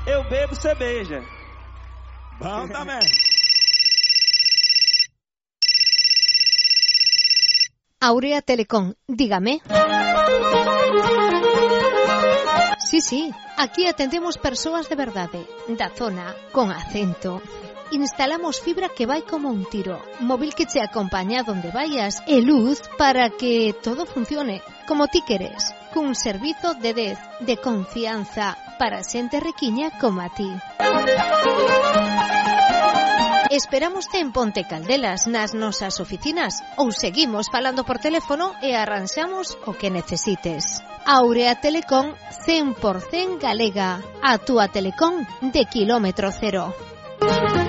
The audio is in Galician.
eu bebo, você beija. Bom também. Aurea Telecom, dígame. Sí, aquí atendemos persoas de verdade, da zona, con acento. Instalamos fibra que vai como un tiro, móvil que te acompaña donde vayas e luz para que todo funcione como ti queres, cun servizo de 10 de confianza para xente riquiña como a ti. Esperámoste en Ponte Caldelas, nas nosas oficinas, ou seguimos falando por teléfono e arranxamos o que necesites. Aurea Telecom 100% galega, a túa telecom de kilómetro cero.